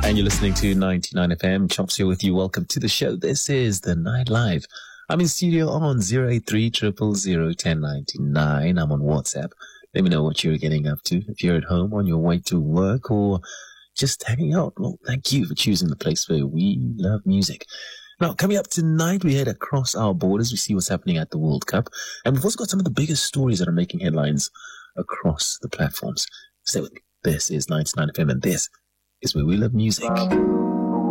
And you're listening to 99 FM. Chops here with you. Welcome to the show. This is The Night Live. I'm in studio on 083 000 1099. I'm on WhatsApp. Let me know what you're getting up to. If you're at home on your way to work or just hanging out, well, thank you for choosing the place where we love music. Now, coming up tonight, we head across our borders. We see what's happening at the World Cup. And we've also got some of the biggest stories that are making headlines across the platforms. Stay with me. This is 99 FM, and this is where we love music.